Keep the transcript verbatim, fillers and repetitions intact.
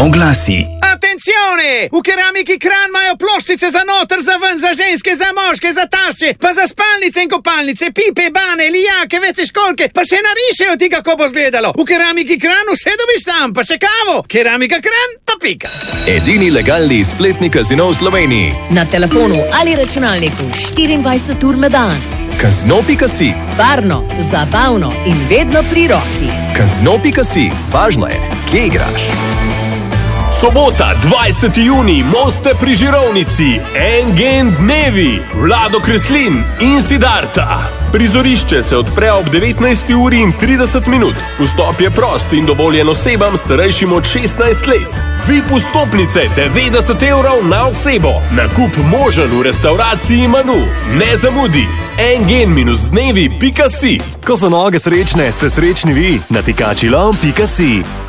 Oglasi. Attenzione! V keramiki Kranj imajo ploščice za noter, za ven, za ženske, za moške, za tašče, pa za spalnice in kopalnice, pipe, bane, lijake, vece, školjke, pa še narišejo ti, kako bo izgledalo. V keramiki Kranj vse dobiš tam, pa še kavo. Keramika Kranj, pa pika. Edini legalni spletni kazino v Sloveniji. Na telefonu ali računalniku štiriindvajset ur na dan. Kazino pika si. Varno, zabavno in vedno pri roki. Kazino pika si. Važno je, kje igraš. Sobota, dvajseti junij, Moste pri Žirovnici, Engen dnevi, Vlado Kreslin in Siddharta. Prizorišče se odpre ob devetnajsti uri in trideset minut. Vstop je prost in dovoljen osebam starejšim od šestnajst let. V I P vstopnice devetdeset evrov na osebo. Nakup možen v restavraciji Manu. Ne zamudi. engen dnevi pika si. Ko so noge srečne, ste srečni vi. Natikačilom pika si.